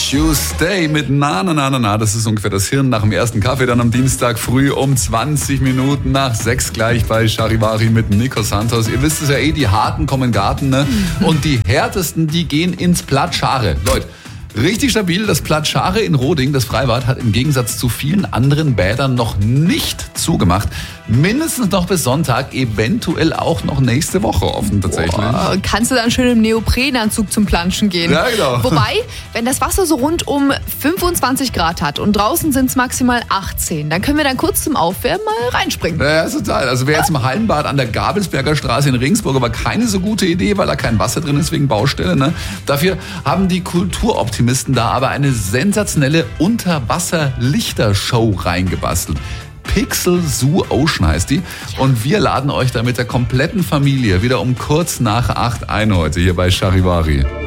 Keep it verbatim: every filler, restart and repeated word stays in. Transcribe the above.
You Stay mit Na, Na, Na, Na, Na. Das ist ungefähr das Hirn nach dem ersten Kaffee dann am Dienstag früh um zwanzig Minuten nach sechs gleich bei Charivari mit Nico Santos. Ihr wisst es ja eh, die Harten kommen in den Garten, ne? Und die Härtesten, die gehen ins Platt Schare. Leute, richtig stabil. Das Platt Schare in Roding, das Freibad, hat im Gegensatz zu vielen anderen Bädern noch nicht zugemacht. Mindestens noch bis Sonntag, eventuell auch noch nächste Woche offen tatsächlich. Boah, kannst du dann schön im Neoprenanzug zum Planschen gehen. Ja, genau. Wobei, wenn das Wasser so rund um fünfundzwanzig Grad hat und draußen sind es maximal achtzehn, dann können wir dann kurz zum Aufwärmen mal reinspringen. Ja, total. Also wer jetzt im Hallenbad an der Gabelsberger Straße in Regensburg, aber keine so gute Idee, weil da kein Wasser drin ist wegen Baustelle. Ne? Dafür haben die Kulturoptimisten da aber eine sensationelle Unterwasser-Lichtershow reingebastelt. Pixel Zoo Ocean heißt die. Und wir laden euch da mit der kompletten Familie wieder um kurz nach acht ein heute hier bei Charivari.